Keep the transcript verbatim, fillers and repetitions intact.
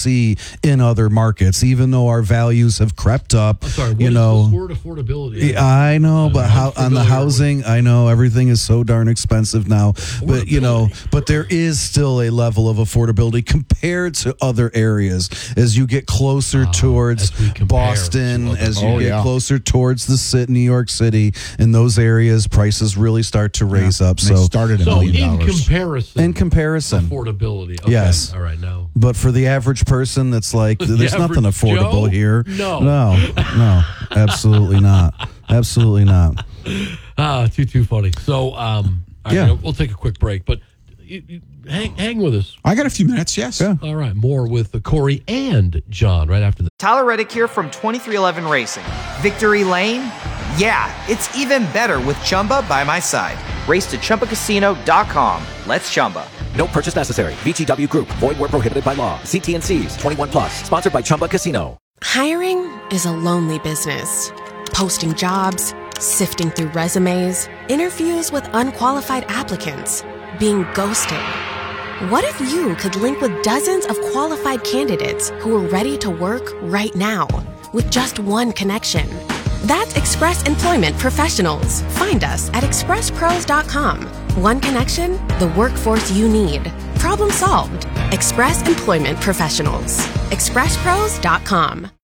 see in other markets, even though our values have crept up. I'm sorry, what you is know, this word affordability? I know, I'm but how on the familiar housing, with. I know everything is so darn expensive now. But you know, but there is still a level of affordability compared to other areas as you get closer Ah, towards as we compare Boston, to other- as you Oh, get yeah. closer towards the city, New York City, in those areas, prices really start to raise up. They So, started at a So million in dollars. comparison, in comparison, affordability. Okay. Yes. All right, now. but for the average person, that's like The there's nothing average affordable Joe? here. No. no, no, absolutely not, absolutely not. Ah, too too funny. So, um, all right, Yeah. you know, we'll take a quick break, but you, you, hang hang with us. I got a few minutes, yes. Yeah. All right, more with uh, Corey and John right after this. Tyler Reddick here from twenty-three eleven Racing. Victory Lane? Yeah, it's even better with Chumba by my side. Race to Chumba Casino dot com. Let's Chumba. No purchase necessary. V G W Group. Void where prohibited by law. See T and C's. twenty-one plus. Sponsored by Chumba Casino. Hiring is a lonely business. Posting jobs, sifting through resumes, interviews with unqualified applicants, being ghosted. What if you could link with dozens of qualified candidates who are ready to work right now with just one connection? That's Express Employment Professionals. Find us at express pros dot com. One connection, the workforce you need. Problem solved. Express Employment Professionals. express pros dot com.